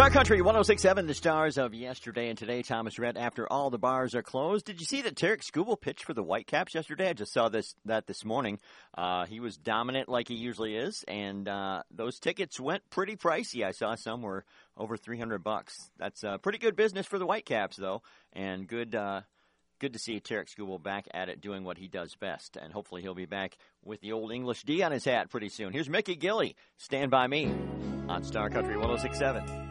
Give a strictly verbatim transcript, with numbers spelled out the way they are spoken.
Star Country one oh six point seven, the stars of yesterday and today. Thomas Rhett, after all the bars are closed. Did you see that Tarek Skubal pitched for the Whitecaps yesterday? I just saw this that this morning. Uh, he was dominant like he usually is, and uh, those tickets went pretty pricey. I saw some were over three hundred bucks. That's uh, pretty good business for the Whitecaps, though, and good uh, good to see Tarek Skubal back at it doing what he does best, and hopefully he'll be back with the old English D on his hat pretty soon. Here's Mickey Gilley, Stand By Me, on Star Country one oh six point seven.